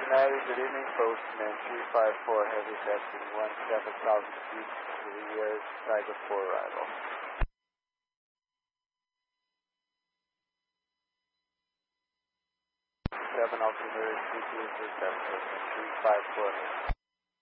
United, good evening. Postman 354, heavy descent 17,000 feet to the air, Tiger 4 arrival. 7 altimeter 227, Postman 354.